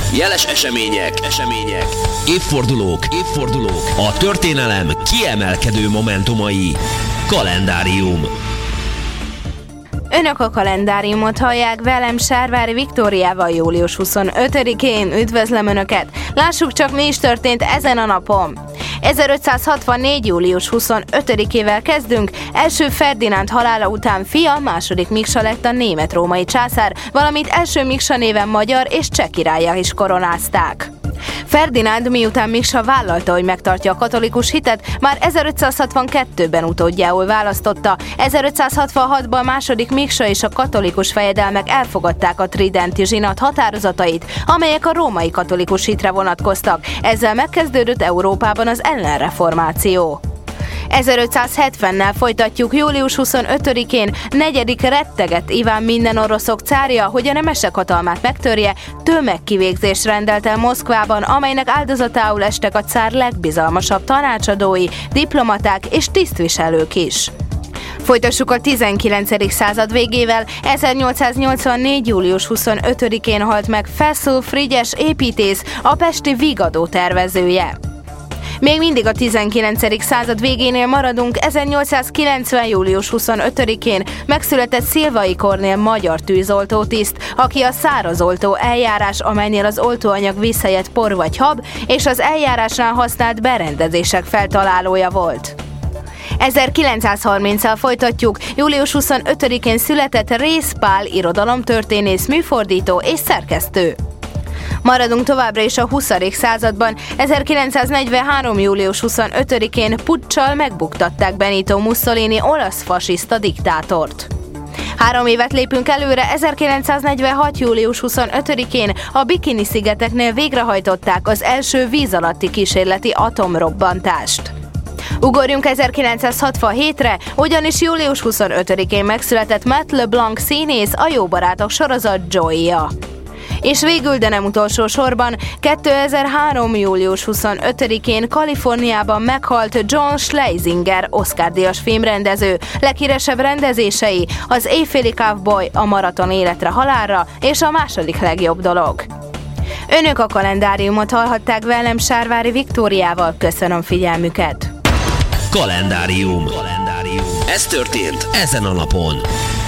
Jeles események, évfordulók, a történelem kiemelkedő momentumai. Kalendárium. Önök a kalendáriumot hallják, velem Sárvári Viktóriával július 25-én. Üdvözlöm Önöket! Lássuk csak, mi is történt ezen a napon. 1564. július 25-ével kezdünk. Első Ferdinánd halála után fia, második Miksa lett a német-római császár, valamint első Miksa néven magyar és cseh királlyá is koronázták. Ferdinánd miután Miksa vállalta, hogy megtartja a katolikus hitet, már 1562-ben utódjául választotta. 1566-ban második Miksa és a katolikus fejedelmek elfogadták a tridenti zsinat határozatait, amelyek a római katolikus hitre vonatkoztak. Ezzel megkezdődött Európában az ellenreformáció. 1570-nel folytatjuk. Július 25-én negyedik retteget Iván minden oroszok cárja, hogy a nemesek hatalmát megtörje, tömegkivégzést rendelt el Moszkvában, amelynek áldozatául estek a cár legbizalmasabb tanácsadói, diplomaták és tisztviselők is. Folytassuk a 19. század végével. 1884. július 25-én halt meg Feszül Frigyes építész, a pesti Vigadó tervezője. Még mindig a 19. század végénél maradunk. 1890. július 25-én megszületett Szilvai Kornél magyar tűzoltótiszt, aki a szárazoltó eljárás, amelynél az oltóanyag visszajött por vagy hab, és az eljárásnál használt berendezések feltalálója volt. 1930-al folytatjuk. Július 25-én született Rész Pál irodalomtörténész, műfordító és szerkesztő. Maradunk továbbra is a 20. században. 1943. július 25-én puccsal megbuktatták Benito Mussolini olasz fasiszta diktátort. 3 évet lépünk előre. 1946. július 25-én a Bikini-szigeteknél végrehajtották az első víz alatti kísérleti atomrobbantást. Ugorjunk 1967-re, ugyanis július 25-én megszületett Matt LeBlanc színész, a Jó barátok sorozat Joey-ja. És végül, de nem utolsó sorban, 2003. július 25-én Kaliforniában meghalt John Schlesinger, Oscar-díjas filmrendező. Leghíresebb rendezései az Éjféli Cowboy, a Maraton életre halálra és a Második legjobb dolog. Önök a kalendáriumot hallhatták, velem Sárvári Viktóriával. Köszönöm figyelmüket! Kalendárium. Ez történt ezen a napon.